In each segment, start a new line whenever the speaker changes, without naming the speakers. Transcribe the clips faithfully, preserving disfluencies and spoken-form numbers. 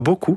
beaucoup.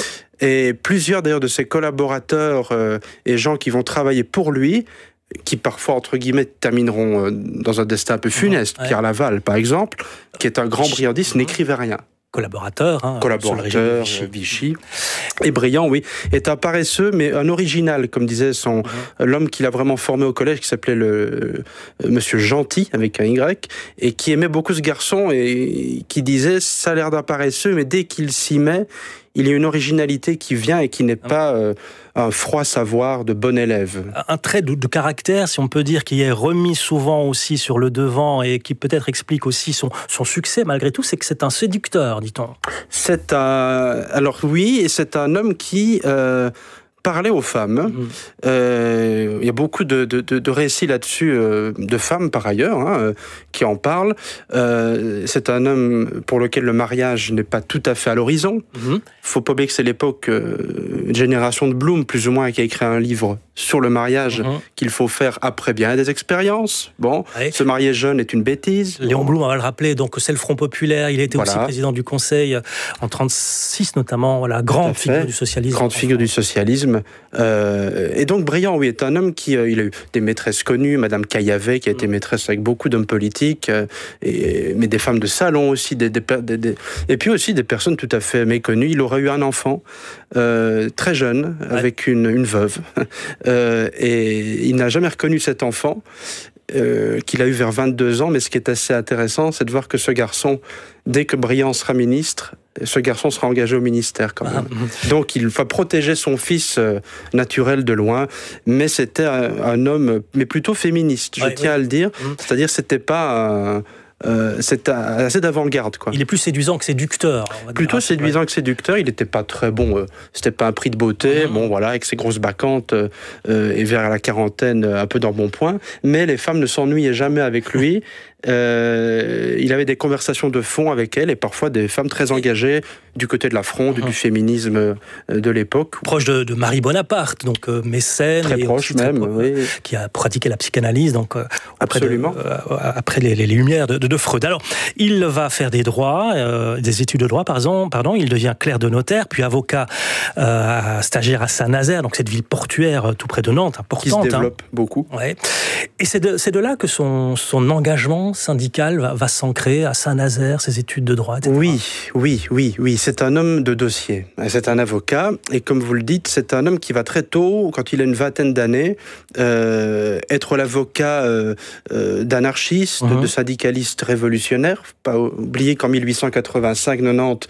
Et plusieurs d'ailleurs de ses collaborateurs euh, et gens qui vont travailler pour lui, qui parfois, entre guillemets, termineront euh, dans un destin un peu funeste. Ouais. Pierre Laval, par exemple, qui est un grand briandiste, mmh. n'écrivait rien.
Collaborateur, hein,
collaborateur, Vichy. Vichy. Et brillant, oui. Est un paresseux, mais un original, comme disait son, mmh. l'homme qu'il a vraiment formé au collège, qui s'appelait le euh, Monsieur Gentil, avec un Y, et qui aimait beaucoup ce garçon, et qui disait, ça a l'air d'un paresseux, mais dès qu'il s'y met, il y a une originalité qui vient et qui n'est pas euh, un froid savoir de bon élève.
Un trait de, de caractère, si on peut dire, qui est remis souvent aussi sur le devant et qui peut-être explique aussi son, son succès malgré tout, c'est que c'est un séducteur, dit-on.
C'est un... Alors oui, et c'est un homme qui... Euh... parler aux femmes. Mmh. Euh, il y a beaucoup de, de, de récits là-dessus, euh, de femmes par ailleurs, hein, euh, qui en parlent. Euh, c'est un homme pour lequel le mariage n'est pas tout à fait à l'horizon. Il mmh. faut pas oublier que c'est l'époque, euh, une génération de Bloom, plus ou moins, qui a écrit un livre sur le mariage mmh. qu'il faut faire après bien des expériences. Bon, ouais. Se marier jeune est une bêtise.
Léon bon. Blum, on va le rappeler, donc c'est le Front populaire. Il était voilà. aussi président du Conseil en trente-six notamment. Voilà, grande figure du socialisme.
Grande figure du socialisme. Euh, et donc Briand, oui, est un homme qui euh, il a eu des maîtresses connues, Madame Caillavet, qui a été maîtresse avec beaucoup d'hommes politiques, euh, et, mais des femmes de salon aussi, des, des, des, des, et puis aussi des personnes tout à fait méconnues. Il aurait eu un enfant euh, très jeune, ouais. avec une, une veuve, euh, et il n'a jamais reconnu cet enfant. Euh, qu'il a eu vers vingt-deux ans, mais ce qui est assez intéressant, c'est de voir que ce garçon, dès que Briand sera ministre, ce garçon sera engagé au ministère quand même. Ah. Donc il va protéger son fils euh, naturel de loin, mais c'était un, un homme, mais plutôt féministe, je ouais, tiens ouais. à le dire. Mmh. C'est-à-dire c'était pas un... Euh, c'est assez d'avant-garde, quoi.
Il est plus séduisant que séducteur.
Plutôt séduisant ouais. que séducteur. Il n'était pas très bon. Euh, c'était pas un prix de beauté. Mmh. Bon, voilà, avec ses grosses bacchantes euh, et vers la quarantaine, un peu d'embonpoint. Mais les femmes ne s'ennuyaient jamais avec lui. Euh, il avait des conversations de fond avec elle et parfois des femmes très engagées du côté de la fronde, mmh. du féminisme de l'époque.
Proche de, de Marie Bonaparte, donc euh, mécène.
Très
et
proche même,
très,
oui.
Qui a pratiqué la psychanalyse, donc euh,
absolument.
De, euh, après les, les lumières de, de, de Freud. Alors, il va faire des droits, euh, des études de droit, pardon, pardon. Il devient clerc de notaire, puis avocat euh, stagiaire à Saint-Nazaire, donc cette ville portuaire tout près de Nantes, importante.
Qui se développe hein. beaucoup.
Ouais. Et c'est de, c'est de là que son, son engagement syndical va, va s'ancrer à Saint-Nazaire, ses études de droit, et cetera.
Oui, oui, oui, oui. C'est un homme de dossier. C'est un avocat. Et comme vous le dites, c'est un homme qui va très tôt, quand il a une vingtaine d'années, euh, être l'avocat euh, euh, d'anarchistes, mmh. de syndicalistes révolutionnaires. Faut pas oublier qu'en dix-huit cent quatre-vingt-cinq quatre-vingt-cinq,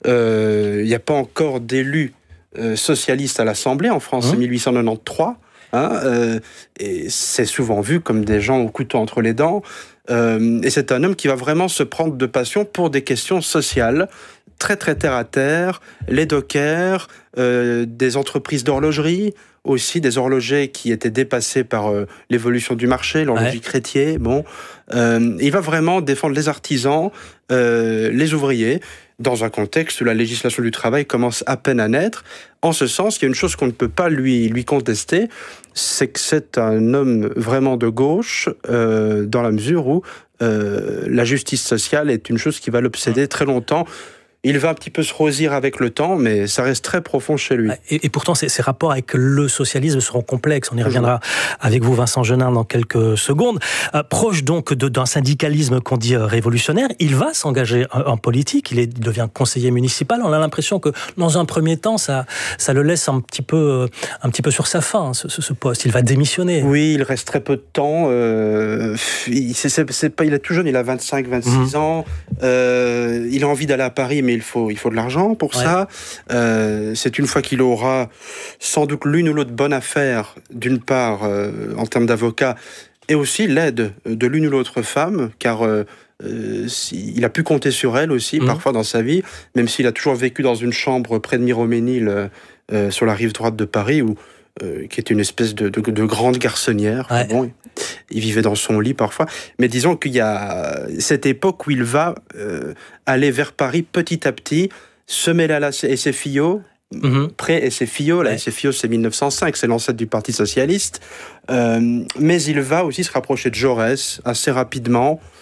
euh, il n'y a pas encore d'élus euh, socialistes à l'Assemblée. En France, mmh. c'est dix-huit cent quatre-vingt-treize. Hein, euh, et c'est souvent vu comme des gens au couteau entre les dents. Euh, et c'est un homme qui va vraiment se prendre de passion pour des questions sociales, très très terre à terre, les dockers, euh, des entreprises d'horlogerie, aussi des horlogers qui étaient dépassés par euh, l'évolution du marché, l'horlogerie ouais. Crétier. Bon, euh, il va vraiment défendre les artisans, euh, les ouvriers, dans un contexte où la législation du travail commence à peine à naître. En ce sens, il y a une chose qu'on ne peut pas lui, lui contester, c'est que c'est un homme vraiment de gauche, euh, dans la mesure où euh, la justice sociale est une chose qui va l'obséder très longtemps. Il va un petit peu se rosir avec le temps, mais ça reste très profond chez lui.
Et, et pourtant, ces, ces rapports avec le socialisme seront complexes. On y reviendra avec vous, Vincent Genin, dans quelques secondes. Euh, proche donc de, d'un syndicalisme qu'on dit euh, révolutionnaire, il va s'engager en, en politique. Il, est, il devient conseiller municipal. On a l'impression que, dans un premier temps, ça, ça le laisse un petit peu, un petit peu sur sa faim, ce, ce poste. Il va démissionner.
Oui, il reste très peu de temps. Euh, il, c'est, c'est, c'est pas, il est tout jeune, il a vingt-cinq, vingt-six mmh. ans. Euh, il a envie d'aller à Paris, mais il faut, il faut de l'argent pour ouais. ça. Euh, c'est une fois qu'il aura sans doute l'une ou l'autre bonne affaire, d'une part euh, en termes d'avocat, et aussi l'aide de l'une ou l'autre femme, car euh, euh, si, il a pu compter sur elle aussi, mmh. parfois dans sa vie, même s'il a toujours vécu dans une chambre près de Miroménil, euh, euh, sur la rive droite de Paris, où Euh, qui est une espèce de, de, de grande garçonnière. Ouais. Bon, il vivait dans son lit parfois. Mais disons qu'il y a cette époque où il va euh, aller vers Paris petit à petit, se mêler à la S F I O, mm-hmm. près S F I O. La ouais. S F I O, c'est mille neuf cent cinq, c'est l'ancêtre du Parti socialiste. Euh, mais il va aussi se rapprocher de Jaurès assez rapidement.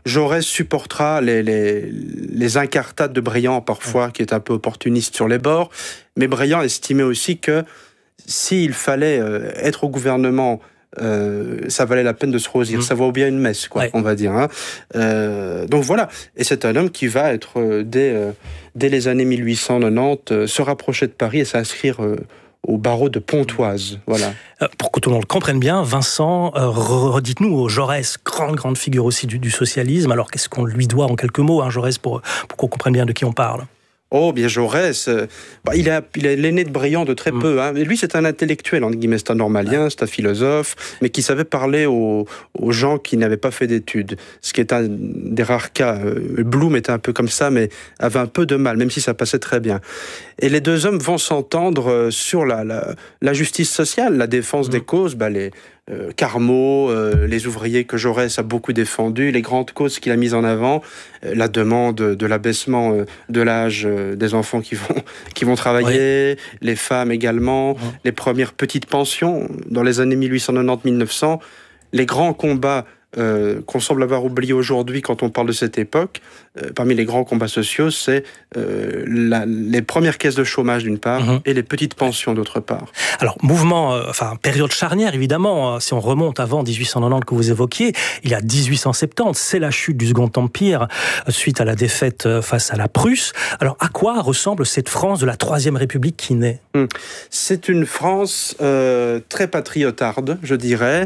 Jaurès supportera les, les, les incartades de Briand parfois, qui est un peu opportuniste sur les bords, mais Briand estimait aussi que s'il fallait euh, être au gouvernement, euh, ça valait la peine de se rosir, mmh. ça vaut bien une messe, quoi, ouais. on va dire. Hein. Euh, donc voilà, et c'est un homme qui va être, euh, dès, euh, dès les années mille huit cent quatre-vingt-dix, euh, se rapprocher de Paris et s'inscrire euh, au barreau de Pontoise, voilà.
Euh, pour que tout le monde le comprenne bien, Vincent, euh, redites-nous, Jaurès, grande, grande figure aussi du, du socialisme, alors qu'est-ce qu'on lui doit en quelques mots, hein, Jaurès, pour, pour qu'on comprenne bien de qui on parle?
Oh, bien Jaurès, euh, bah, il, a, il est l'aîné de Briand de très mmh. peu. Hein. Mais lui, c'est un intellectuel, entre guillemets, c'est un normalien, c'est un philosophe, mais qui savait parler aux, aux gens qui n'avaient pas fait d'études. Ce qui est un des rares cas. Euh, Blum était un peu comme ça, mais avait un peu de mal, même si ça passait très bien. Et les deux hommes vont s'entendre sur la, la, la justice sociale, la défense mmh. des causes, bah, les... Euh, Carmot, euh, les ouvriers que Jaurès a beaucoup défendus, les grandes causes qu'il a mises en avant, euh, la demande de l'abaissement euh, de l'âge euh, des enfants qui vont, qui vont travailler, oui. les femmes également, oui. les premières petites pensions dans les années mille huit cent quatre-vingt-dix à mille neuf cents, les grands combats Euh, qu'on semble avoir oublié aujourd'hui quand on parle de cette époque, euh, parmi les grands combats sociaux, c'est euh, la, les premières caisses de chômage d'une part mmh. et les petites pensions d'autre part.
Alors, mouvement, euh, enfin, période charnière évidemment, euh, si on remonte avant dix-huit cent quatre-vingt-dix que vous évoquiez, il y a dix-huit cent soixante-dix, c'est la chute du Second Empire euh, suite à la défaite euh, face à la Prusse. Alors, à quoi ressemble cette France de la Troisième République qui naît ?
mmh. C'est une France euh, très patriotarde, je dirais.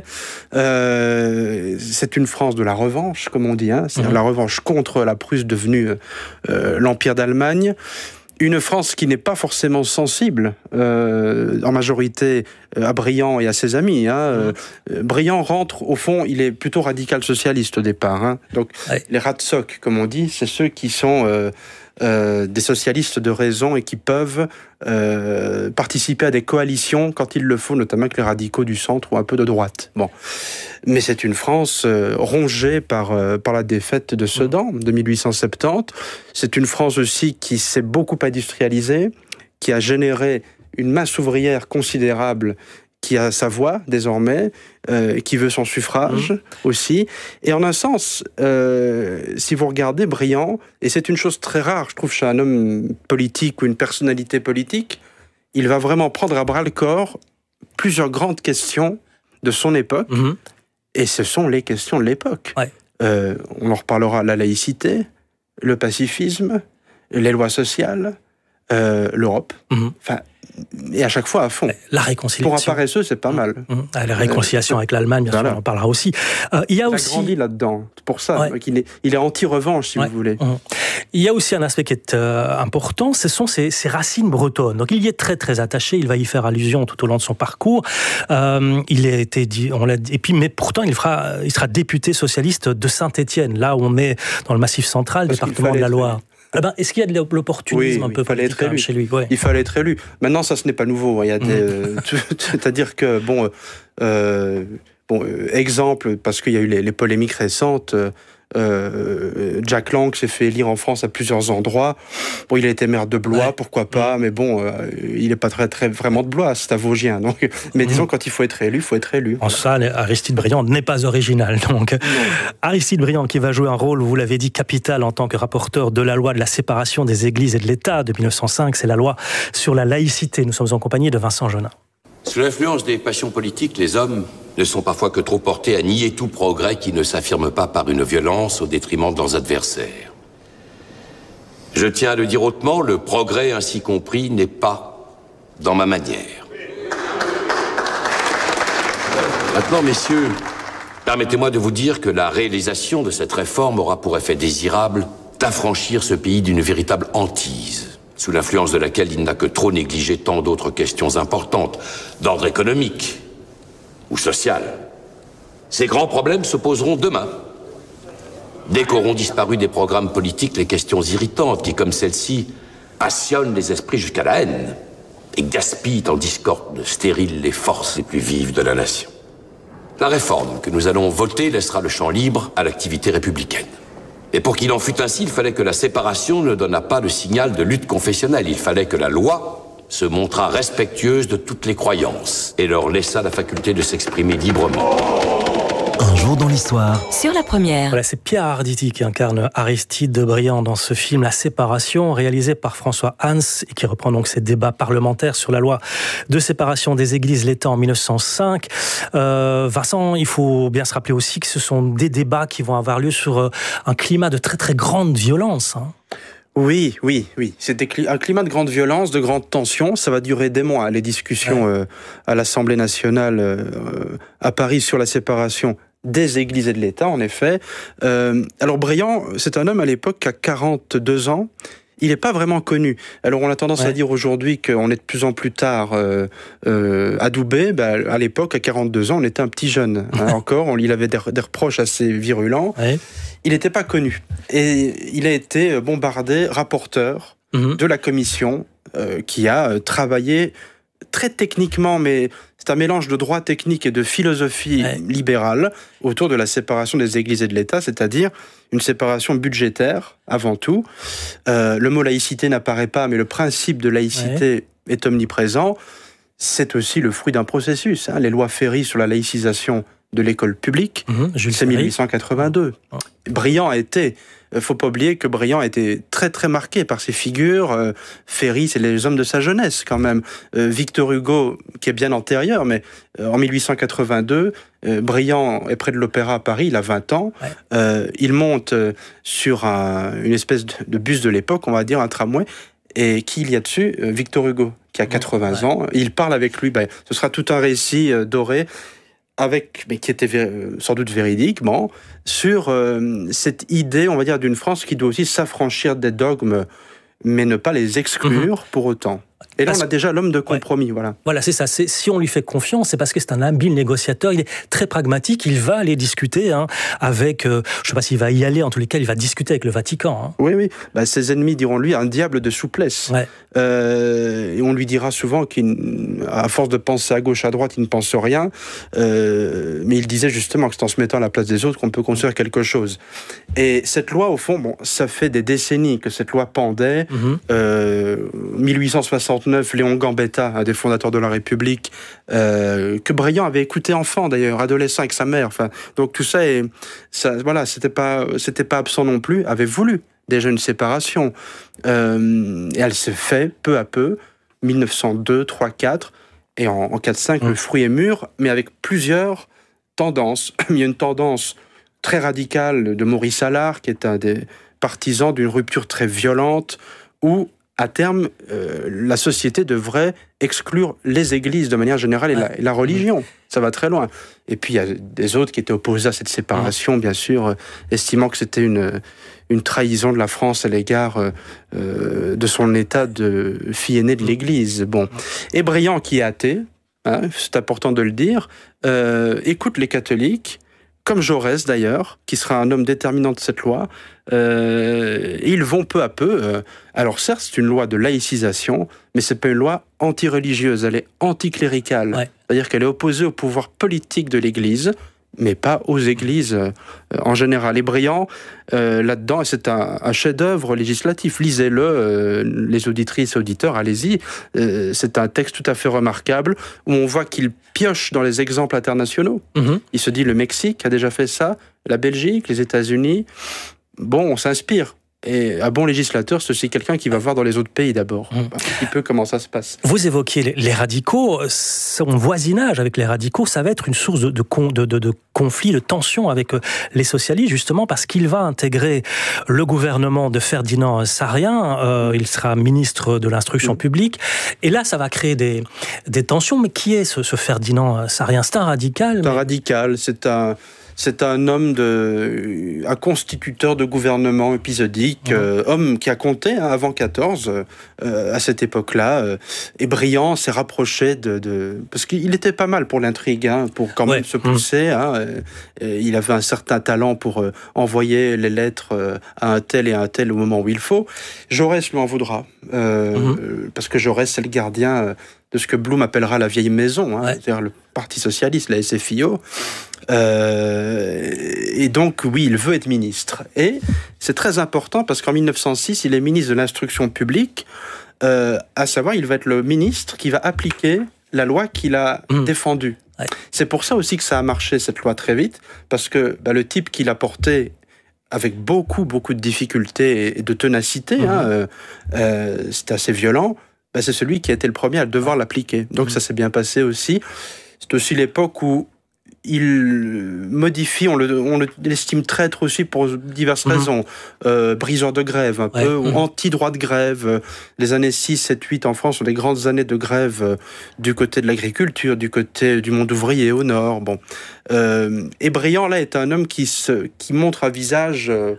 Euh, C'est une France de la revanche, comme on dit, hein. c'est-à-dire mmh. la revanche contre la Prusse devenue euh, l'Empire d'Allemagne. Une France qui n'est pas forcément sensible, euh, en majorité, à Briand et à ses amis. Hein. Mmh. Euh, Briand rentre, au fond, il est plutôt radical-socialiste au départ. Hein. Donc, ouais. les Ratsock, comme on dit, c'est ceux qui sont euh, euh, des socialistes de raison et qui peuvent euh, participer à des coalitions quand il le faut, notamment avec les radicaux du centre ou un peu de droite. Bon. Mais c'est une France euh, rongée par, euh, par la défaite de Sedan de mille huit cent soixante-dix. C'est une France aussi qui s'est beaucoup industrialisée, qui a généré une masse ouvrière considérable, qui a sa voix désormais, euh, qui veut son suffrage mmh. aussi. Et en un sens, euh, si vous regardez Briand, et c'est une chose très rare, je trouve, chez un homme politique ou une personnalité politique, il va vraiment prendre à bras-le-corps plusieurs grandes questions de son époque, mmh. et ce sont les questions de l'époque. Ouais. Euh, on en reparlera, la laïcité, le pacifisme, les lois sociales, euh, l'Europe. Mmh. Enfin, et à chaque fois à fond.
La réconciliation.
Pour un paresseux, c'est pas mal.
Mmh. La réconciliation euh, avec l'Allemagne, bien voilà. sûr, on en parlera aussi. Euh, il y a
il
aussi...
a grandi là-dedans. C'est pour ça ouais. qu'il est, il est anti-revanche, si ouais. vous voulez.
Mmh. Il y a aussi un aspect qui est euh, important, ce sont ses, ses racines bretonnes. Donc il y est très très attaché, il va y faire allusion tout au long de son parcours. Euh, il a été dit, on l'a dit, et puis mais pourtant il fera, il sera député socialiste de Saint-Étienne, là où on est dans le Massif central, Parce département de la Loire. Eh ben, est-ce qu'il y a de l'opportunisme
oui,
un peu politique
être élu.
chez lui ouais.
Il fallait être élu. Maintenant, ça, ce n'est pas nouveau. Il y a des, mmh. euh, c'est-à-dire que bon, euh, bon, euh, exemple, parce qu'il y a eu les, les polémiques récentes. Euh, Euh, Jack Lang s'est fait élire en France à plusieurs endroits. Bon, il a été maire de Blois, ouais. pourquoi pas, mais bon, euh, il n'est pas très, très vraiment de Blois, c'est un Vosgien. Donc, mais mmh. disons, quand il faut être élu, il faut être élu.
En ça, Aristide Briand n'est pas original. Donc, non. Aristide Briand qui va jouer un rôle, vous l'avez dit, capital en tant que rapporteur de la loi de la séparation des églises et de l'État de mille neuf cent cinq. C'est la loi sur la laïcité. Nous sommes en compagnie de Vincent Genin.
Sous l'influence des passions politiques, les hommes ne sont parfois que trop portés à nier tout progrès qui ne s'affirme pas par une violence au détriment de leurs adversaires. Je tiens à le dire hautement, le progrès ainsi compris n'est pas dans ma manière. Maintenant, messieurs, permettez-moi de vous dire que la réalisation de cette réforme aura pour effet désirable d'affranchir ce pays d'une véritable hantise, sous l'influence de laquelle il n'a que trop négligé tant d'autres questions importantes, d'ordre économique ou social. Ces grands problèmes se poseront demain. Dès qu'auront disparu des programmes politiques les questions irritantes qui, comme celle-ci, passionnent les esprits jusqu'à la haine et gaspillent en discorde stérile les forces les plus vives de la nation. La réforme que nous allons voter laissera le champ libre à l'activité républicaine. Et pour qu'il en fût ainsi, il fallait que la séparation ne donnât pas le signal de lutte confessionnelle. Il fallait que la loi se montrât respectueuse de toutes les croyances et leur laissât la faculté de s'exprimer librement.
jour dans l'histoire.
Sur la première.
Voilà, c'est Pierre Arditi qui incarne Aristide de Briand dans ce film La Séparation, réalisé par François Hans et qui reprend donc ces débats parlementaires sur la loi de séparation des églises l'État en mille neuf cent cinq. Euh, Vincent, il faut bien se rappeler aussi que ce sont des débats qui vont avoir lieu sur un climat de très très grande violence. Hein.
Oui, oui, oui. C'était un climat de grande violence, de grande tension. Ça va durer des mois. Les discussions ouais. euh, à l'Assemblée nationale euh, à Paris sur la séparation des églises et de l'État, en effet. Euh, alors Briand, c'est un homme à l'époque qui a quarante-deux ans. Il n'est pas vraiment connu. Alors on a tendance ouais. à dire aujourd'hui qu'on est de plus en plus tard euh, euh, adoubé. Ben, à l'époque, à quarante-deux ans, on était un petit jeune. Hein, encore, on, il avait des, des reproches assez virulents. Ouais. Il n'était pas connu. Et il a été bombardé, rapporteur mmh. de la commission euh, qui a euh, travaillé très techniquement, mais c'est un mélange de droit technique et de philosophie ouais. libérale autour de la séparation des églises et de l'État, c'est-à-dire une séparation budgétaire, avant tout. Euh, le mot laïcité n'apparaît pas, mais le principe de laïcité ouais. est omniprésent. C'est aussi le fruit d'un processus. Hein. Les lois Ferry sur la laïcisation de l'école publique, mmh, c'est mille huit cent quatre-vingt-deux. Oh. Briand a été... Il ne faut pas oublier que Briand a été très très marqué par ses figures. Euh, Ferry, c'est les hommes de sa jeunesse quand même. Euh, Victor Hugo, qui est bien antérieur, mais euh, en mille huit cent quatre-vingt-deux, euh, Briand est près de l'Opéra à Paris, il a vingt ans. Ouais. Euh, il monte euh, sur un, une espèce de, de bus de l'époque, on va dire, un tramway. Et qui il y a dessus euh, Victor Hugo, qui a quatre-vingts ouais. ans. Il parle avec lui. Ben, ce sera tout un récit euh, doré. Avec, mais qui était euh, sans doute véridique, bon, sur euh, cette idée, on va dire, d'une France qui doit aussi s'affranchir des dogmes, mais ne pas les exclure mmh. pour autant. Et là, parce... on a déjà l'homme de compromis, ouais. voilà.
Voilà, c'est ça. C'est, si on lui fait confiance, c'est parce que c'est un habile négociateur. Il est très pragmatique. Il va aller discuter hein, avec, euh, je ne sais pas s'il va y aller, en tous les cas, il va discuter avec le Vatican. Hein.
Oui, oui. Bah, ses ennemis diront lui un diable de souplesse. Ouais. Euh, et on lui dira souvent qu'à force de penser à gauche, à droite, il ne pense rien. Euh, mais il disait justement que c'est en se mettant à la place des autres qu'on peut construire quelque chose. Et cette loi, au fond, bon, ça fait des décennies que cette loi pendait. Mm-hmm. Euh, mille huit cent soixante-neuf, Léon Gambetta, un des fondateurs de la République, euh, que Briand avait écouté enfant d'ailleurs, adolescent avec sa mère. Enfin, donc tout ça, est, ça voilà, c'était pas, c'était pas absent non plus, avait voulu déjà une séparation. Euh, et elle s'est fait peu à peu, mille neuf cent deux, trois, quatre, et en, en quatre cinq, mmh. le fruit est mûr, mais avec plusieurs tendances. Il y a une tendance très radicale de Maurice Allard, qui est un des partisans d'une rupture très violente, où à terme, euh, la société devrait exclure les églises de manière générale et, ouais. la, et la religion. Ça va très loin. Et puis, il y a des autres qui étaient opposés à cette séparation, bien sûr, euh, estimant que c'était une, une trahison de la France à l'égard euh, de son état de fille aînée de l'Église. Bon. Et Briand, qui est athée, hein, c'est important de le dire, euh, écoute les catholiques, comme Jaurès d'ailleurs, qui sera un homme déterminant de cette loi, euh, ils vont peu à peu... Euh, alors certes, c'est une loi de laïcisation, mais c'est pas une loi anti-religieuse, elle est anticléricale. Ouais. C'est-à-dire qu'elle est opposée au pouvoir politique de l'Église, mais pas aux églises euh, en général. Et Briand, euh, là-dedans, c'est un, un chef-d'œuvre législatif. Lisez-le, euh, les auditrices et auditeurs, allez-y. Euh, c'est un texte tout à fait remarquable, où on voit qu'il pioche dans les exemples internationaux. Mm-hmm. Il se dit, le Mexique a déjà fait ça, la Belgique, les États-Unis. Bon, on s'inspire. Et un bon législateur, c'est aussi quelqu'un qui va voir dans les autres pays d'abord, mmh. un petit peu comment ça se passe.
Vous évoquiez les radicaux, son voisinage avec les radicaux, ça va être une source de, de, de, de, de conflit, de tension avec les socialistes, justement parce qu'il va intégrer le gouvernement de Ferdinand Sarrien, euh, il sera ministre de l'instruction mmh. publique, et là ça va créer des, des tensions. Mais qui est ce, ce Ferdinand Sarrien ? C'est un radical.
C'est
mais...
un radical, c'est un... C'est un homme, de, un constituteur de gouvernement épisodique, mmh. euh, homme qui a compté hein, avant quatorze, euh, à cette époque-là. Euh, et Briand s'est rapproché de, de... Parce qu'il était pas mal pour l'intrigue, hein, pour quand même ouais. se pousser. Mmh. Hein, euh, il avait un certain talent pour euh, envoyer les lettres euh, à un tel et à un tel au moment où il faut. Jaurès lui en voudra, euh, mmh. parce que Jaurès, c'est le gardien euh, de ce que Blum appellera la vieille maison, hein, ouais. c'est-à-dire le Parti socialiste, la S F I O. Euh, et donc, oui, il veut être ministre. Et c'est très important parce qu'en mille neuf cent six, il est ministre de l'instruction publique, euh, à savoir, il va être le ministre qui va appliquer la loi qu'il a mmh. défendue.
Ouais.
C'est pour ça aussi que ça a marché, cette loi, très vite, parce que bah, le type qui l'a porté avec beaucoup, beaucoup de difficultés et de ténacité, mmh. hein, euh, euh, c'était assez violent, bah, c'est celui qui a été le premier à devoir l'appliquer. Donc mmh. ça s'est bien passé aussi. C'est aussi l'époque où il modifie, on, le, on l'estime traître aussi pour diverses mmh. raisons. Euh, briseur de grève, un ouais. peu, mmh. ou anti-droit de grève. Les années six, sept, huit en France sont des grandes années de grève euh, du côté de l'agriculture, du côté du monde ouvrier au nord. Bon. Euh, et Briand, là, est un homme qui, se, qui montre un visage... Euh,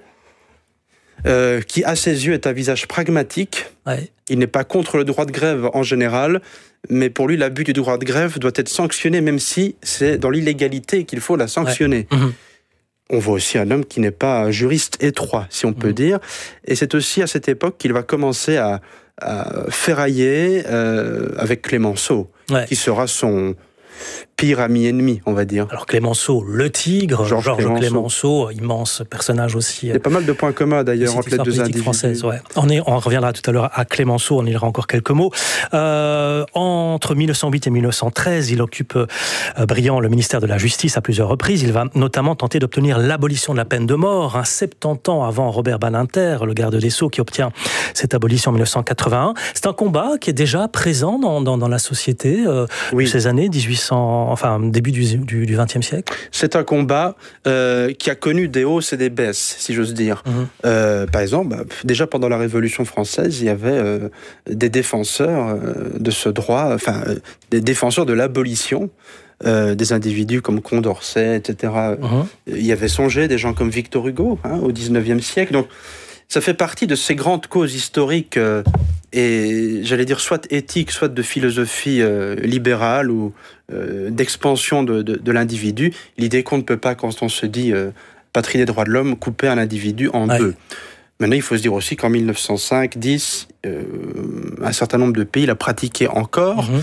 Euh, qui, à ses yeux, est un visage pragmatique. Ouais. Il n'est pas contre le droit de grève en général, mais pour lui, l'abus du droit de grève doit être sanctionné, même si c'est dans l'illégalité qu'il faut la sanctionner. Ouais. Mmh. On voit aussi un homme qui n'est pas un juriste étroit, si on peut mmh. dire. Et c'est aussi à cette époque qu'il va commencer à, à ferrailler euh, avec Clémenceau, ouais. qui sera son... pire ami ennemi, on va dire.
Alors Clémenceau, le tigre, Georges, Georges Clémenceau. Clémenceau, immense personnage aussi.
Il y a pas mal de points communs d'ailleurs entre les deux individus.
Française, ouais. on, est, on reviendra tout à l'heure à Clémenceau, on y aura encore quelques mots. Euh, entre mille neuf cent huit et mille neuf cent treize, il occupe euh, Briand le ministère de la Justice à plusieurs reprises. Il va notamment tenter d'obtenir l'abolition de la peine de mort, hein, soixante-dix ans avant Robert Badinter, le garde des Sceaux, qui obtient cette abolition en mille neuf cent quatre-vingt-un. C'est un combat qui est déjà présent dans, dans, dans la société euh, oui. de ces années dix-huit cents. Enfin, début du, du, du vingtième siècle.
C'est un combat euh, qui a connu des hausses et des baisses, si j'ose dire. Mmh. Euh, par exemple, bah, déjà pendant la Révolution française, il y avait euh, des défenseurs euh, de ce droit, enfin, euh, des défenseurs de l'abolition, euh, des individus comme Condorcet, et cetera. Mmh. Il y avait songé des gens comme Victor Hugo, hein, au dix-neuvième siècle. Donc, ça fait partie de ces grandes causes historiques euh, et, j'allais dire, soit éthiques, soit de philosophie euh, libérale ou euh, d'expansion de, de, de l'individu. L'idée qu'on ne peut pas, quand on se dit euh, patrie des droits de l'homme, couper un individu en ouais. deux. Maintenant, il faut se dire aussi qu'en mille neuf cent cinq, dix, euh, un certain nombre de pays l'a pratiqué encore. Mmh.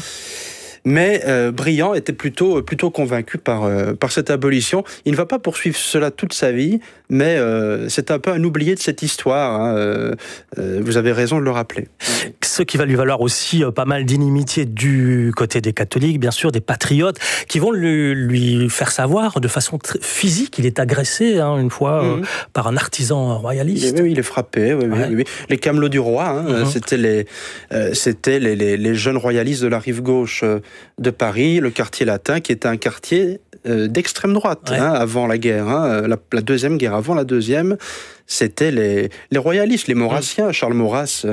Mais euh, Briand était plutôt, plutôt convaincu par, euh, par cette abolition. Il ne va pas poursuivre cela toute sa vie, mais euh, c'est un peu un oublié de cette histoire. Hein. Euh, euh, vous avez raison de le rappeler.
Ce qui va lui valoir aussi euh, pas mal d'inimitié du côté des catholiques, bien sûr, des patriotes, qui vont lui, lui faire savoir de façon très physique. Il est agressé hein, une fois mmh. euh, par un artisan royaliste.
Oui, il est frappé. Oui, ouais. oui, oui. Les camelots du roi, hein, mmh. c'était, les, euh, c'était les, les, les jeunes royalistes de la rive gauche euh, de Paris, le quartier latin, qui était un quartier euh, d'extrême droite ouais. hein, avant la guerre, hein, la, la deuxième guerre. Avant la deuxième, c'était les, les royalistes, les maurassiens. Mmh. Charles Maurras,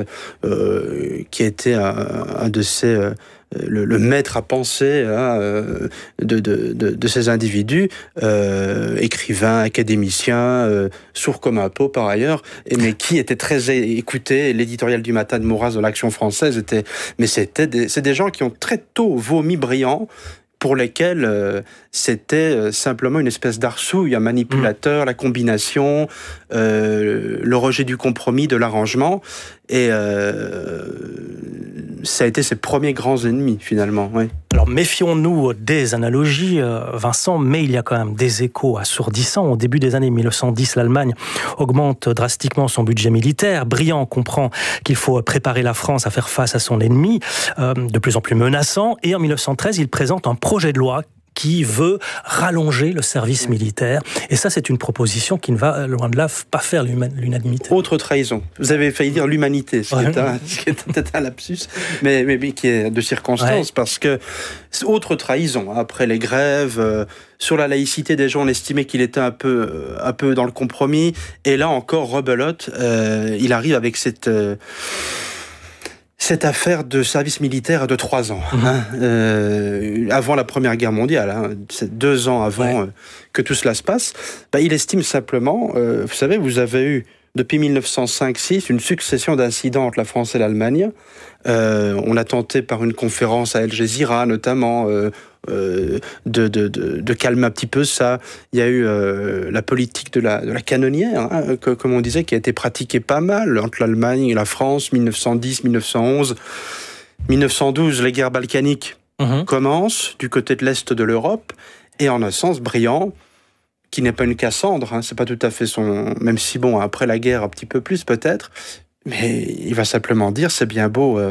euh, qui était un, un de ces... Euh, Le, le maître à penser hein, de, de, de, de ces individus, euh, écrivain, académicien, euh, sourd comme un pot par ailleurs, et, mais qui était très écouté. L'éditorial du Matin de Maurras de l'Action française était, mais c'était des, c'est des gens qui ont très tôt vomi Briand, pour lesquels euh, c'était euh, simplement une espèce d'arsouille, un manipulateur, mmh. la combination, euh, le rejet du compromis, de l'arrangement, et euh, ça a été ses premiers grands ennemis, finalement. Oui.
Alors, méfions-nous des analogies, euh, Vincent, mais il y a quand même des échos assourdissants. Au début des années mille neuf cent dix, l'Allemagne augmente drastiquement son budget militaire. Briand comprend qu'il faut préparer la France à faire face à son ennemi, euh, de plus en plus menaçant. Et en mille neuf cent treize, il présente un projet de loi qui veut rallonger le service militaire. Et ça, c'est une proposition qui ne va, loin de là, pas faire l'unanimité.
Autre trahison. Vous avez failli dire l'humanité, ce, ouais. qui est peut-être un lapsus, mais, mais, mais qui est de circonstance, ouais. parce que c'est autre trahison. Après les grèves, euh, sur la laïcité, déjà, on estimait qu'il était un peu, euh, un peu dans le compromis. Et là encore, rebelote, euh, il arrive avec cette... Euh, Cette affaire de service militaire de trois ans, mmh. hein, euh, avant la Première Guerre mondiale, hein, c'est deux ans avant ouais. euh, que tout cela se passe, bah, il estime simplement, euh, vous savez, vous avez eu depuis mille neuf cent cinq six une succession d'incidents entre la France et l'Allemagne. Euh, on a tenté par une conférence à Al Jazeera notamment euh, euh, de, de, de, de calmer un petit peu ça. Il y a eu euh, la politique de la, de la canonnière, hein, que, comme on disait, qui a été pratiquée pas mal entre l'Allemagne et la France, mille neuf cent dix, mille neuf cent onze. mille neuf cent douze, les guerres balkaniques mmh. commencent du côté de l'Est de l'Europe, et en un sens, Briand, qui n'est pas une Cassandre, hein, c'est pas tout à fait son... Même si, bon, après la guerre, un petit peu plus peut-être, mais il va simplement dire, c'est bien beau euh,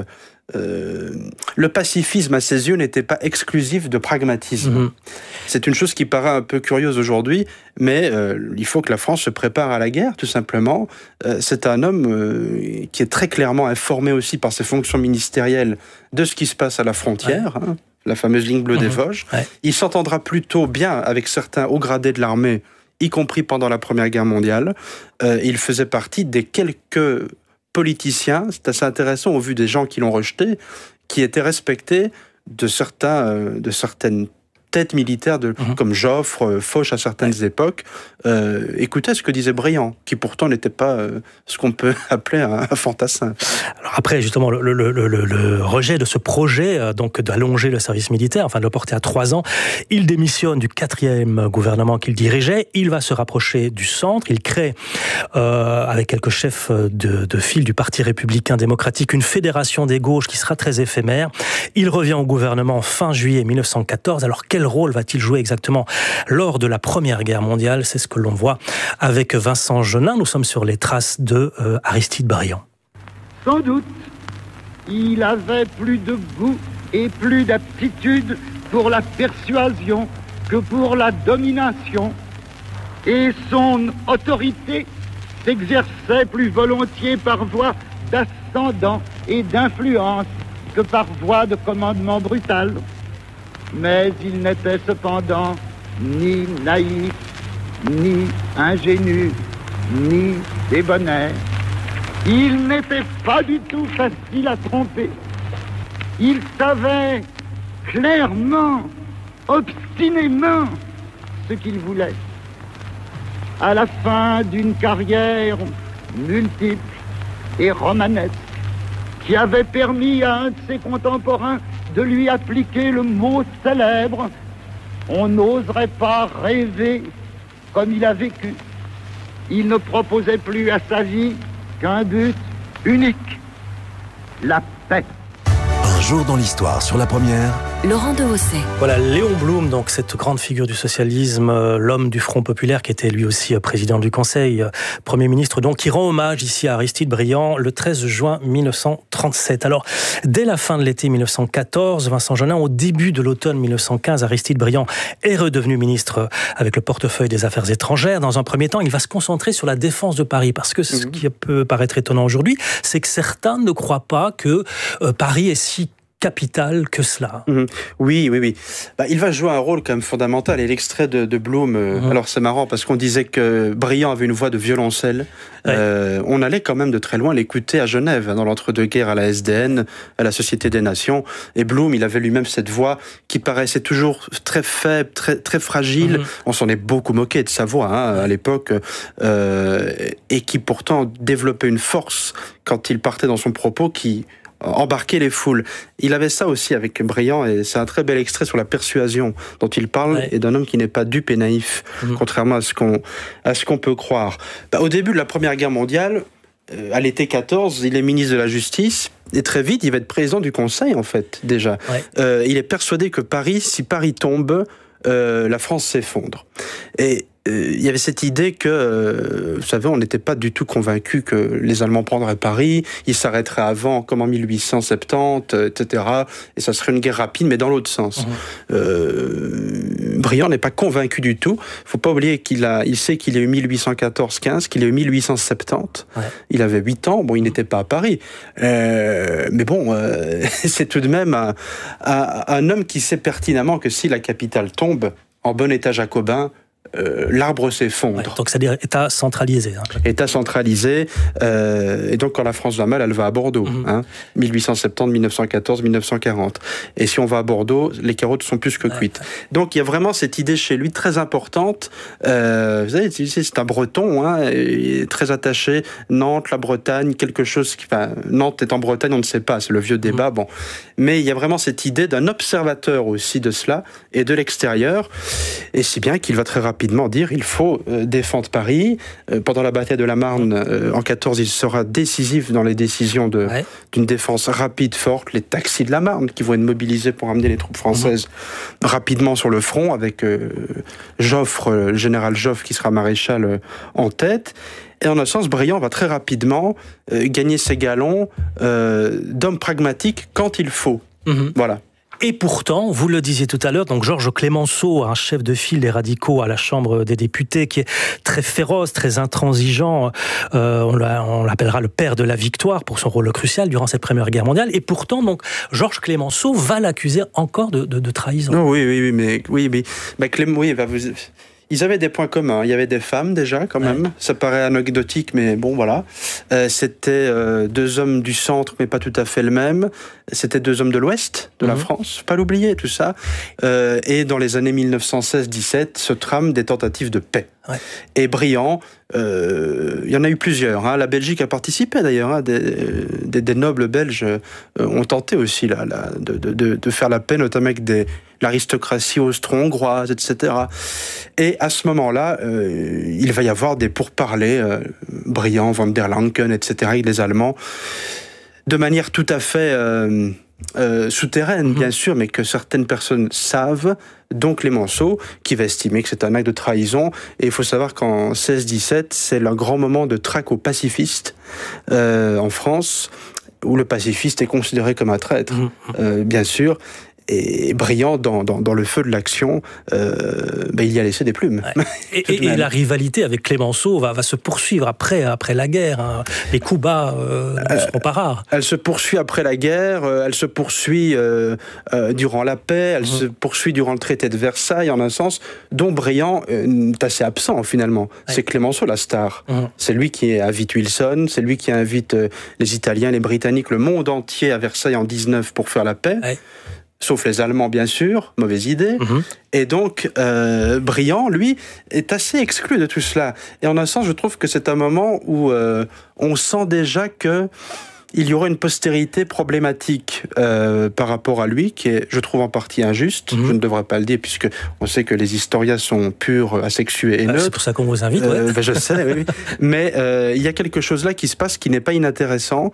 euh, le pacifisme à ses yeux n'était pas exclusif de pragmatisme. Mmh. C'est une chose qui paraît un peu curieuse aujourd'hui, mais euh, il faut que la France se prépare à la guerre, tout simplement. Euh, c'est un homme euh, qui est très clairement informé aussi par ses fonctions ministérielles de ce qui se passe à la frontière, ouais. hein, la fameuse ligne bleue mmh. des Vosges. Ouais. Il s'entendra plutôt bien avec certains hauts gradés de l'armée, y compris pendant la Première Guerre mondiale. Euh, il faisait partie des quelques politiciens, c'est assez intéressant au vu des gens qui l'ont rejeté, qui étaient respectés de, certains, euh, de certaines têtes militaires de, mmh. comme Joffre, euh, Foch à certaines ouais. époques. Euh, écoutez ce que disait Briand, qui pourtant n'était pas euh, ce qu'on peut appeler un, un fantassin.
Alors après, justement, le, le, le, le rejet de ce projet, euh, donc d'allonger le service militaire, enfin de le porter à trois ans, il démissionne du quatrième gouvernement qu'il dirigeait, il va se rapprocher du centre, il crée, euh, avec quelques chefs de, de file du Parti républicain démocratique, une fédération des gauches qui sera très éphémère. Il revient au gouvernement fin juillet mille neuf cent quatorze. Alors quel rôle va-t-il jouer exactement lors de la Première Guerre mondiale? C'est ce que l'on voit avec Vincent Genin. Nous sommes sur les traces de euh, Aristide Briand.
Sans doute, il avait plus de goût et plus d'aptitude pour la persuasion que pour la domination, et son autorité s'exerçait plus volontiers par voie d'ascendant et d'influence que par voie de commandement brutal. Mais il n'était cependant ni naïf, ni ingénu, ni débonnaire. Il n'était pas du tout facile à tromper. Il savait clairement, obstinément, ce qu'il voulait. À la fin d'une carrière multiple et romanesque, qui avait permis à un de ses contemporains de lui appliquer le mot célèbre, on n'oserait pas rêver comme il a vécu. Il ne proposait plus à sa vie qu'un but unique, la paix.
Un jour dans l'histoire sur la Première.
Laurent Dehaussey.
Voilà, Léon Blum, donc cette grande figure du socialisme, l'homme du Front populaire, qui était lui aussi président du Conseil, Premier ministre, donc, qui rend hommage ici à Aristide Briand le treize juin mille neuf cent trente-sept. Alors, dès la fin de l'été mille neuf cent quatorze, Vincent Genin, au début de l'automne mille neuf cent quinze, Aristide Briand est redevenu ministre avec le portefeuille des Affaires étrangères. Dans un premier temps, il va se concentrer sur la défense de Paris, parce que ce qui peut paraître étonnant aujourd'hui, c'est que certains ne croient pas que euh, Paris est si capitale que cela.
Mmh. Oui, oui, oui. Bah, il va jouer un rôle quand même fondamental. Et l'extrait de, de Blum, euh, mmh. alors c'est marrant parce qu'on disait que Briand avait une voix de violoncelle. Ouais. Euh, on allait quand même de très loin l'écouter à Genève, dans l'entre-deux-guerres, à la S D N, à la Société des Nations. Et Blum, il avait lui-même cette voix qui paraissait toujours très faible, très, très fragile. Mmh. On s'en est beaucoup moqué de sa voix hein, à l'époque. Euh, et qui pourtant développait une force quand il partait dans son propos qui embarquer les foules. Il avait ça aussi avec Briand, et c'est un très bel extrait sur la persuasion dont il parle, ouais. et d'un homme qui n'est pas dupe et naïf, mmh. contrairement à ce qu'on, à ce qu'on peut croire. Bah, au début de la Première Guerre mondiale, euh, à l'été quatorze, il est ministre de la Justice, et très vite, il va être président du Conseil, en fait, déjà. Ouais. Euh, il est persuadé que Paris, si Paris tombe, euh, la France s'effondre. Et Euh, il y avait cette idée que, euh, vous savez, on n'était pas du tout convaincu que les Allemands prendraient Paris, ils s'arrêteraient avant, comme en mille huit cent soixante-dix, et cetera. Et ça serait une guerre rapide, mais dans l'autre sens. Mmh. Euh, Briand n'est pas convaincu du tout. Il ne faut pas oublier qu'il a, il sait qu'il est eu mille huit cent quatorze quinze, qu'il est eu mille huit cent soixante-dix. Ouais. Il avait huit ans, bon, il n'était pas à Paris. Euh, mais bon, euh, c'est tout de même un, un, un homme qui sait pertinemment que si la capitale tombe en bon état jacobin, Euh, l'arbre s'effondre.
Ouais, donc c'est-à-dire État centralisé. Hein.
État centralisé. Euh, et donc quand la France va mal, elle va à Bordeaux. Mm-hmm. Hein, mille huit cent soixante-dix, mille neuf cent quatorze, mille neuf cent quarante. Et si on va à Bordeaux, les carottes sont plus que ouais. cuites. Donc il y a vraiment cette idée chez lui très importante. Euh, vous savez, c'est un Breton, hein, il est très attaché. Nantes, la Bretagne, quelque chose qui... Enfin, Nantes est en Bretagne, on ne sait pas, c'est le vieux débat. Mm-hmm. Bon. Mais il y a vraiment cette idée d'un observateur aussi de cela, et de l'extérieur. Et si bien qu'il va très rapidement rapidement dire il faut euh, défendre Paris. Euh, pendant la bataille de la Marne, euh, en quatorze, il sera décisif dans les décisions de, ouais. d'une défense rapide, forte. Les taxis de la Marne qui vont être mobilisés pour amener les troupes françaises mmh. rapidement sur le front, avec euh, Joffre, le général Joffre qui sera maréchal euh, en tête. Et en un sens, Briand va très rapidement euh, gagner ses galons euh, d'homme pragmatique quand il faut. Mmh. Voilà.
Et pourtant, vous le disiez tout à l'heure, donc Georges Clemenceau, un chef de file des radicaux à la Chambre des députés, qui est très féroce, très intransigeant, euh, on, on l'appellera le père de la victoire pour son rôle crucial durant cette Première Guerre mondiale. Et pourtant, donc Georges Clemenceau va l'accuser encore de, de, de trahison.
Oh oui, oui, oui, mais oui, mais bah, Clem, oui, bah, vous... Ils avaient des points communs. Il y avait des femmes déjà, quand même. Ouais. Ça paraît anecdotique, mais bon, voilà. Euh, c'était euh, deux hommes du centre, mais pas tout à fait le même. C'était deux hommes de l'Ouest, de mmh. la France. Faut pas l'oublier, tout ça. Euh, et dans les années mille neuf cent seize dix-sept, se trament des tentatives de paix. Ouais. Et Briand, euh, il y en a eu plusieurs. Hein. La Belgique a participé d'ailleurs. Hein. Des, des, des nobles belges euh, ont tenté aussi là, là, de, de, de faire la paix, notamment avec des, l'aristocratie austro-hongroise, et cetera. Et à ce moment-là, euh, il va y avoir des pourparlers, euh, Briand, Van der Lancken, et cetera, avec les Allemands, de manière tout à fait euh, euh, souterraine, mmh. bien sûr, mais que certaines personnes savent, dont Clemenceau, qui va estimer que c'est un acte de trahison. Et il faut savoir qu'en seize dix-sept, c'est le grand moment de traque aux pacifistes euh, en France, où le pacifiste est considéré comme un traître, mmh. euh, bien sûr. Et Briand, dans, dans, dans le feu de l'action, euh, ben il y a laissé des plumes.
Ouais. Et, et, et la rivalité avec Clemenceau va, va se poursuivre après, après la guerre. Hein. Les coups bas euh, ne seront pas rares.
Elle se poursuit après la guerre, elle se poursuit euh, euh, durant la paix, elle mmh. se poursuit durant le traité de Versailles, en un sens, dont Briand euh, est assez absent, finalement. Ouais. C'est Clemenceau, la star. Mmh. C'est lui qui invite Wilson, c'est lui qui invite euh, les Italiens, les Britanniques, le monde entier à Versailles en dix-neuf pour faire la paix. Ouais. Sauf les Allemands, bien sûr, mauvaise idée. Mmh. Et donc, euh, Briand, lui, est assez exclu de tout cela. Et en un sens, je trouve que c'est un moment où euh, on sent déjà que il y aura une postérité problématique euh, par rapport à lui, qui est, je trouve, en partie injuste. Mmh. Je ne devrais pas le dire, puisque on sait que les historiens sont purs, asexués et neutres.
C'est pour ça qu'on vous invite,
euh,
ouais.
ben je sais, oui. Mais euh, il y a quelque chose là qui se passe qui n'est pas inintéressant.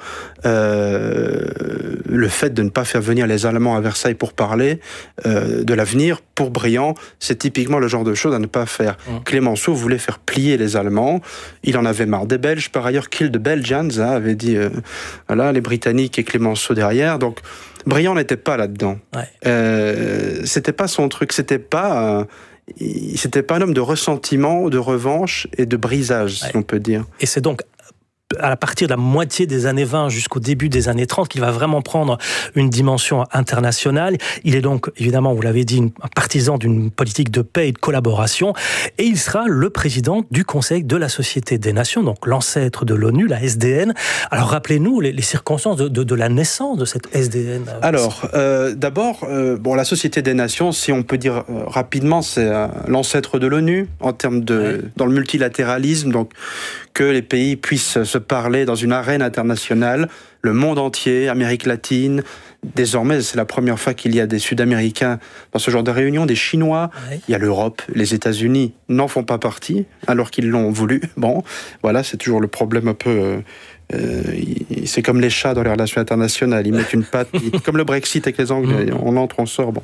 Euh, le fait de ne pas faire venir les Allemands à Versailles pour parler euh, de l'avenir, pour Briand, c'est typiquement le genre de choses à ne pas faire. Mmh. Clemenceau voulait faire plier les Allemands. Il en avait marre des Belges. Par ailleurs, Kill the Belgians, hein, avait dit... Euh, Voilà, les Britanniques et Clemenceau derrière. Donc, Briand n'était pas là-dedans. Ouais. Euh, c'était pas son truc. C'était pas, euh, c'était pas un homme de ressentiment, de revanche et de brisage, ouais. si on peut dire.
Et c'est donc à partir de la moitié des années vingt jusqu'au début des années trente qu'il va vraiment prendre une dimension internationale. Il est donc, évidemment, vous l'avez dit, un partisan d'une politique de paix et de collaboration, et il sera le président du Conseil de la Société des Nations, donc l'ancêtre de l'ONU, la S D N. Alors rappelez-nous les, les circonstances de, de, de la naissance de cette S D N.
Alors, euh, d'abord, euh, bon, la Société des Nations, si on peut dire euh, rapidement, c'est euh, l'ancêtre de l'ONU, en termes de, ouais. dans le multilatéralisme, donc que les pays puissent se parler dans une arène internationale, le monde entier, Amérique latine. Désormais, c'est la première fois qu'il y a des Sud-Américains dans ce genre de réunion, des Chinois. Ouais. Il y a l'Europe, les États-Unis n'en font pas partie, alors qu'ils l'ont voulu. Bon, voilà, c'est toujours le problème un peu... Euh, euh, c'est comme les chats dans les relations internationales. Ils mettent une patte, ils, comme le Brexit avec les Anglais, on entre, on sort. Bon.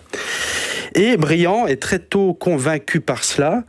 Et Briand est très tôt convaincu par cela.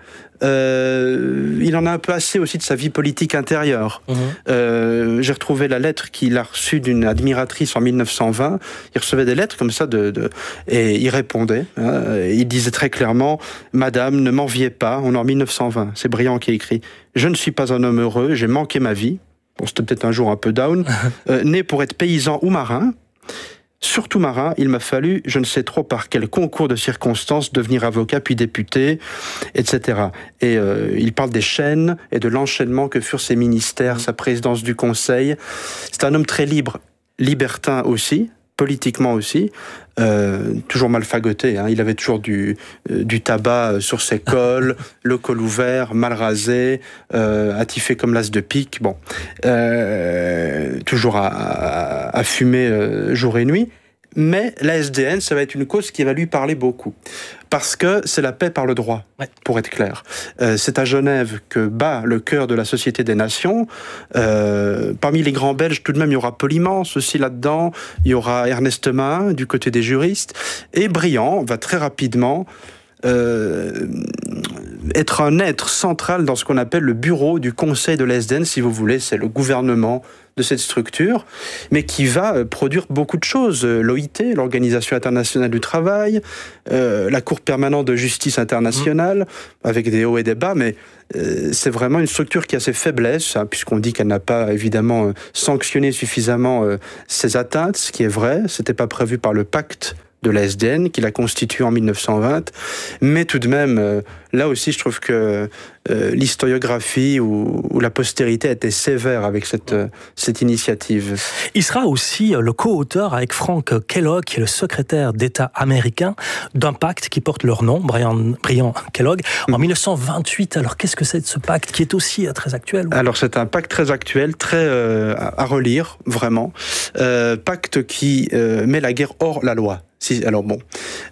Euh, il en a un peu assez aussi de sa vie politique intérieure. Mmh. Euh, j'ai retrouvé la lettre qu'il a reçue d'une admiratrice en mille neuf cent vingt. Il recevait des lettres comme ça de, de, et il répondait. Hein, il disait très clairement « Madame, ne m'enviez pas ». On est en mille neuf cent vingt. C'est Briand qui a écrit « Je ne suis pas un homme heureux, j'ai manqué ma vie ». Bon, c'était peut-être un jour un peu down. euh, né pour être paysan ou marin. Surtout marin, il m'a fallu, je ne sais trop par quel concours de circonstances, devenir avocat puis député, et cetera. Et euh, il parle des chaînes et de l'enchaînement que furent ses ministères, sa présidence du Conseil. C'est un homme très libre, libertin aussi, politiquement aussi, euh, toujours mal fagoté. Hein. Il avait toujours du, euh, du tabac sur ses cols, le col ouvert, mal rasé, euh, attifé comme l'as de pique. Bon, euh, toujours à, à, à fumer euh, jour et nuit. mais la S D N, ça va être une cause qui va lui parler beaucoup. Parce que c'est la paix par le droit, ouais. pour être clair. Euh, c'est à Genève que bat le cœur de la Société des Nations. Euh, parmi les grands Belges, tout de même, il y aura Polymance aussi là-dedans. Il y aura Ernest Mahin, du côté des juristes. Et Briand va très rapidement euh, être un être central dans ce qu'on appelle le bureau du Conseil de la S D N, si vous voulez. C'est le gouvernement de cette structure, mais qui va produire beaucoup de choses. L'O I T, l'Organisation internationale du travail, euh, la Cour permanente de justice internationale, mmh. avec des hauts et des bas, mais euh, c'est vraiment une structure qui a ses faiblesses, hein, puisqu'on dit qu'elle n'a pas évidemment euh, sanctionné suffisamment euh, ses atteintes, ce qui est vrai, c'était pas prévu par le pacte de la S D N, qui l'a constitué en mille neuf cent vingt. Mais tout de même, euh, là aussi, je trouve que euh, l'historiographie ou, ou la postérité a été sévère avec cette, euh, cette initiative.
Il sera aussi le co-auteur avec Frank Kellogg, qui est le secrétaire d'État américain, d'un pacte qui porte leur nom, Briand, Briand Kellogg, en mmh. mille neuf cent vingt-huit. Alors, qu'est-ce que c'est de ce pacte qui est aussi euh, très actuel?
Alors, c'est un pacte très actuel, très euh, à relire, vraiment. Euh, pacte qui euh, met la guerre hors la loi. Si, alors bon,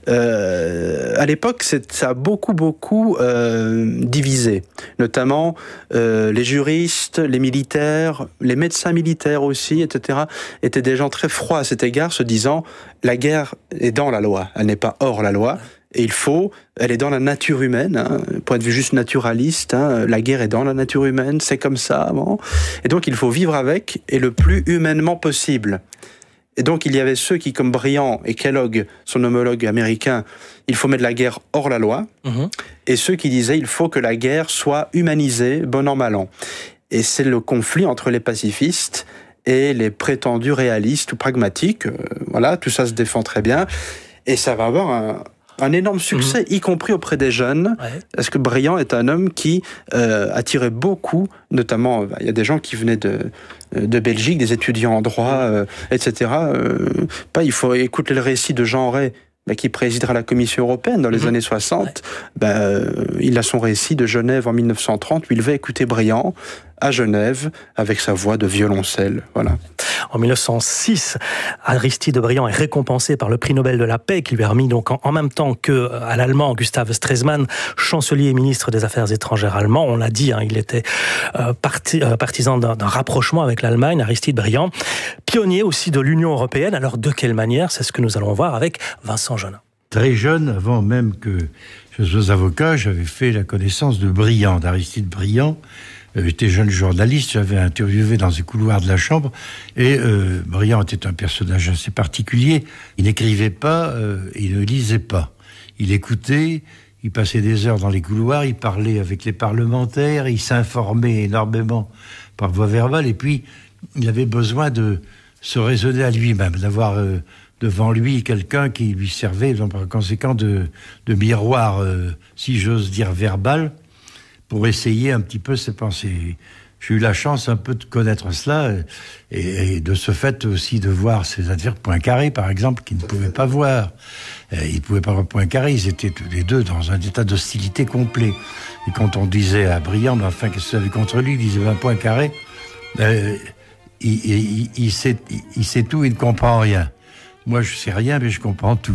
euh, à l'époque, c'est, ça a beaucoup, beaucoup euh, divisé, notamment euh, les juristes, les militaires, les médecins militaires aussi, et cetera, étaient des gens très froids à cet égard, se disant « la guerre est dans la loi, elle n'est pas hors la loi ». Et il faut, elle est dans la nature humaine, hein, point de vue juste naturaliste, hein, la guerre est dans la nature humaine, c'est comme ça, bon. Et donc il faut vivre avec, et le plus humainement possible. Et donc, il y avait ceux qui, comme Briand et Kellogg, son homologue américain, il faut mettre la guerre hors la loi, mmh. et ceux qui disaient il faut que la guerre soit humanisée, bon an, mal an. Et c'est le conflit entre les pacifistes et les prétendus réalistes ou pragmatiques. Euh, voilà, tout ça se défend très bien. Et ça va avoir un... un énorme succès, mmh. y compris auprès des jeunes, ouais. parce que Briand est un homme qui euh, attirait beaucoup, notamment, il y a des gens qui venaient de, de Belgique, des étudiants en droit, euh, et cetera. Euh, pas, il faut écouter le récit de Jean Rey, bah, qui présidera la Commission européenne dans les mmh. années soixante. Ouais. Bah, euh, il a son récit de Genève en mille neuf cent trente, où il va écouter Briand à Genève, avec sa voix de violoncelle. Voilà.
En mille neuf cent six, Aristide Briand est récompensé par le prix Nobel de la paix, qui lui est remis donc en, en même temps que à l'allemand Gustav Stresemann, chancelier et ministre des Affaires étrangères allemand. On l'a dit, hein, il était euh, parti, euh, partisan d'un, d'un rapprochement avec l'Allemagne, Aristide Briand. Pionnier aussi de l'Union européenne. Alors de quelle manière? C'est ce que nous allons voir avec Vincent Genin.
Très jeune, avant même que je sois avocat, j'avais fait la connaissance de Briand, d'Aristide Briand. J'étais jeune journaliste, j'avais interviewé dans les couloirs de la Chambre, et euh, Briand était un personnage assez particulier. Il n'écrivait pas, euh, il ne lisait pas. Il écoutait, il passait des heures dans les couloirs, il parlait avec les parlementaires, il s'informait énormément par voie verbale, et puis il avait besoin de se raisonner à lui-même, d'avoir euh, devant lui quelqu'un qui lui servait, donc, par conséquent, de, de miroir, euh, si j'ose dire, verbal, pour essayer un petit peu ses pensées. J'ai eu la chance un peu de connaître cela, et, et de ce fait aussi de voir ses adversaires Poincaré, par exemple, qui ne pouvaient pas voir. Ils ne pouvaient pas voir Poincaré, ils étaient tous les deux dans un état d'hostilité complet. Et quand on disait à Briand, ben, enfin, qu'est-ce que ça avait contre lui, il disait, ben, Poincaré, euh, il, il, il, sait, il, il sait tout, il ne comprend rien. Moi, je sais rien, mais je comprends tout.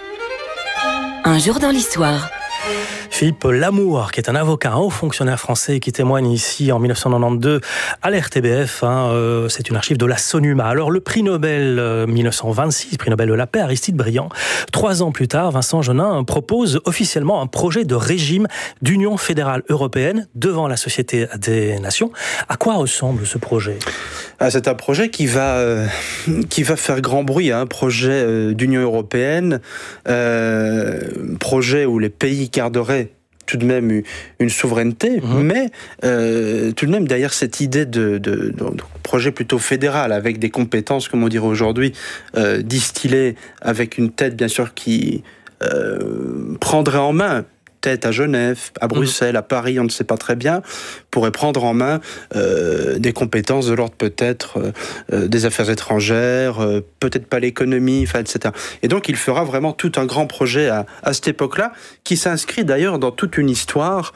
Un jour dans l'histoire.
Philippe Lamour, qui est un avocat, un haut fonctionnaire français, qui témoigne ici en mille neuf cent quatre-vingt-douze à l'R T B F. Hein, euh, c'est une archive de la Sonuma. Alors, le prix Nobel euh, mille neuf cent vingt-six, prix Nobel de la paix, Aristide Briand. Trois ans plus tard, Vincent Genin propose officiellement un projet de régime d'union fédérale européenne devant la Société des Nations. À quoi ressemble ce projet ?
Ah, c'est un projet qui va, euh, qui va faire grand bruit, un hein, projet euh, d'Union européenne, euh, projet où les pays garderaient tout de même une souveraineté, mmh. mais euh, tout de même derrière cette idée de, de, de, de projet plutôt fédéral, avec des compétences, comme on dirait aujourd'hui, euh, distillées avec une tête bien sûr qui euh, prendrait en main, à Genève, à Bruxelles, mmh. à Paris, on ne sait pas très bien, pourrait prendre en main euh, des compétences de l'ordre peut-être euh, des affaires étrangères, euh, peut-être pas l'économie, enfin, et cetera. Et donc il fera vraiment tout un grand projet à, à cette époque-là, qui s'inscrit d'ailleurs dans toute une histoire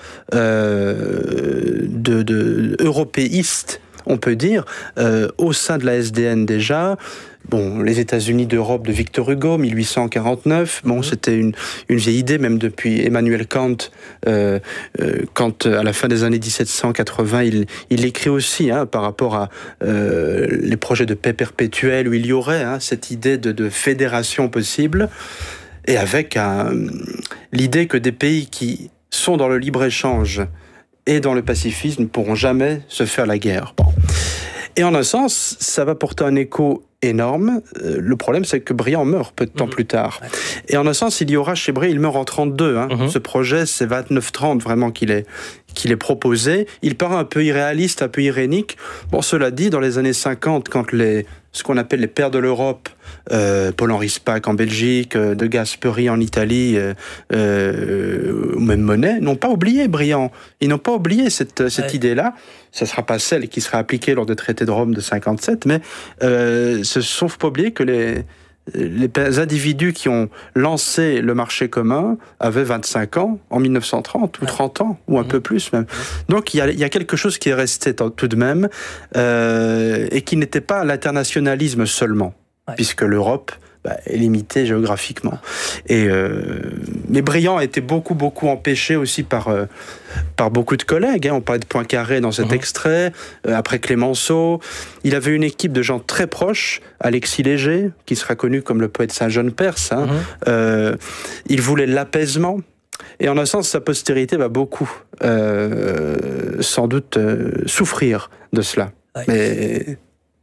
euh, de, de européiste, on peut dire, euh, au sein de la S D N déjà, Bon, les États-Unis d'Europe de Victor Hugo, mille huit cent quarante-neuf. Bon, mmh. c'était une, une vieille idée, même depuis Emmanuel Kant, euh, euh, quand à la fin des années dix-sept cent quatre-vingts, il, il écrit aussi hein, par rapport à euh, les projets de paix perpétuelle où il y aurait hein, cette idée de, de fédération possible, et avec un, l'idée que des pays qui sont dans le libre-échange et dans le pacifisme ne pourront jamais se faire la guerre. Bon. Et en un sens, ça va porter un écho énorme. Le problème, c'est que Briand meurt peu de temps mmh. plus tard. Ouais. Et en un sens, il y aura chez Briand, il meurt en trente-deux. Hein. Mmh. Ce projet, c'est vingt-neuf trente vraiment qu'il est, qu'il est proposé. Il paraît un peu irréaliste, un peu irénique. Bon, cela dit, dans les années cinquante, quand les, ce qu'on appelle les pères de l'Europe, euh, Paul-Henri Spaak en Belgique, euh, De Gasperi en Italie, euh, euh, ou même Monet, n'ont pas oublié Briand. Ils n'ont pas oublié cette, cette ouais. idée-là. Ça ne sera pas celle qui sera appliquée lors des traités de Rome de cinquante-sept, mais euh, ce ne sont pas oublier que les, les individus qui ont lancé le marché commun avaient vingt-cinq ans en mille neuf cent trente, ou trente ans, ou un mmh. peu plus même. Donc il y a, il y a quelque chose qui est resté tout de même, euh, et qui n'était pas l'internationalisme seulement, ouais. puisque l'Europe bah, est limitée géographiquement. Et, euh, mais Briand a été beaucoup, beaucoup empêché aussi par, euh, par beaucoup de collègues. Hein. On parlait de Poincaré dans cet mmh. extrait, euh, après Clémenceau. Il avait une équipe de gens très proches, Alexis Léger, qui sera connu comme le poète Saint-Jean-Perse. Hein. Mmh. Euh, il voulait l'apaisement. Et en un sens, sa postérité va beaucoup, euh, sans doute, euh, souffrir de cela. Ouais. Mais...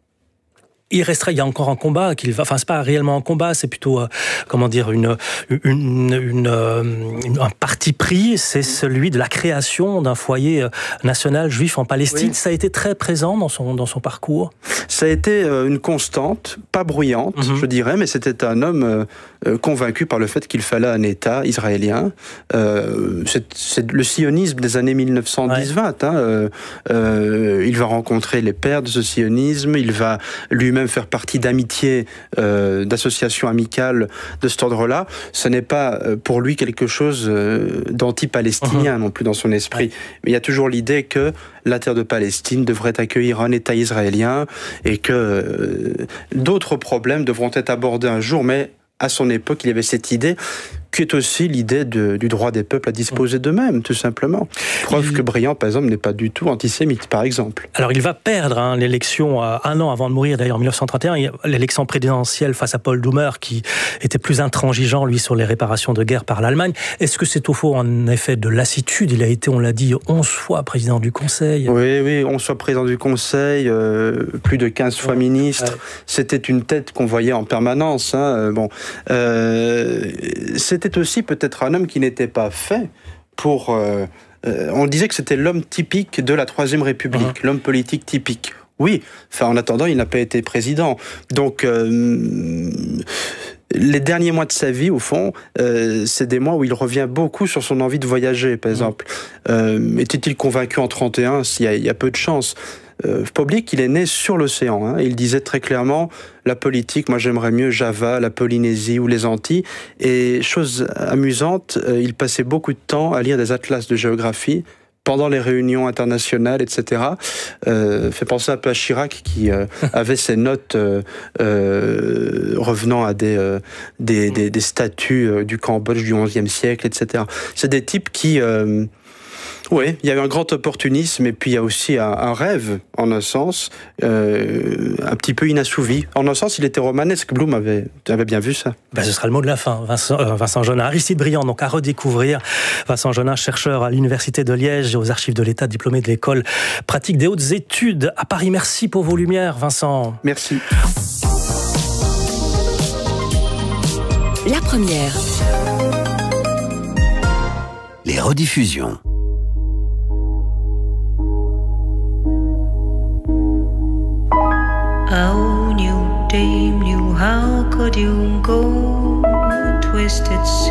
Il restera, il y a encore un combat qu'il va, enfin c'est pas réellement un combat, c'est plutôt euh, comment dire une une, une, euh, une un parti pris, c'est celui de la création d'un foyer national juif en Palestine. Oui. Ça a été très présent dans son dans son parcours.
Ça a été euh, une constante, pas bruyante, mm-hmm. je dirais, mais c'était un homme euh, convaincu par le fait qu'il fallait un État israélien. Euh, c'est, c'est le sionisme des années mille neuf cent dix vingt. Ouais. Hein, euh, euh, il va rencontrer les pères de ce sionisme, il va lui même faire partie d'amitiés, euh, d'associations amicales de cet ordre-là. Ce n'est pas euh, pour lui quelque chose euh, d'anti-palestinien uh-huh. non plus dans son esprit. Ouais. Mais il y a toujours l'idée que la terre de Palestine devrait accueillir un État israélien et que euh, d'autres problèmes devront être abordés un jour, mais à son époque, il y avait cette idée qui est aussi l'idée de, du droit des peuples à disposer d'eux-mêmes, tout simplement. Preuve il... que Briand, par exemple, n'est pas du tout antisémite, par exemple.
Alors, il va perdre hein, l'élection euh, un an avant de mourir, d'ailleurs, en mille neuf cent trente et un, l'élection présidentielle face à Paul Doumer, qui était plus intransigeant, lui, sur les réparations de guerre par l'Allemagne. Est-ce que c'est au fond un effet de lassitude? Il a été, on l'a dit, onze fois président du Conseil.
Oui, oui, onze fois président du Conseil, euh, plus de quinze fois ouais. ministre. Ouais. C'était une tête qu'on voyait en permanence. Hein. Bon, euh, c'était aussi peut-être un homme qui n'était pas fait pour... Euh, euh, on disait que c'était l'homme typique de la Troisième République, uh-huh. l'homme politique typique. Oui, enfin en attendant, il n'a pas été président. Donc, euh, les derniers mois de sa vie, au fond, euh, c'est des mois où il revient beaucoup sur son envie de voyager, par exemple. Uh-huh. Euh, était-il convaincu en trente et un? Il y a, il y a peu de chance. Euh, faut pas oublier qu'il est né sur l'océan. Hein. Il disait très clairement, la politique, moi j'aimerais mieux Java, la Polynésie ou les Antilles. Et chose amusante, euh, il passait beaucoup de temps à lire des atlas de géographie pendant les réunions internationales, et cetera. Euh, fait penser un peu à Chirac qui euh, avait ses notes euh, euh, revenant à des, euh, des, des, des statues euh, du Cambodge du onzième siècle, et cetera. C'est des types qui... Euh, Oui, il y a eu un grand opportunisme et puis il y a aussi un, un rêve, en un sens, euh, un petit peu inassouvi. En un sens, il était romanesque. Blum avait, avait bien vu ça.
Ben, ce sera le mot de la fin, Vincent, euh, Vincent Jonin. Aristide Briand, donc à redécouvrir. Vincent Jonin, chercheur à l'Université de Liège et aux Archives de l'État, diplômé de l'École pratique des hautes études à Paris. Merci pour vos lumières, Vincent.
Merci.
La première.
Les rediffusions.
How new dame knew how could you go twisted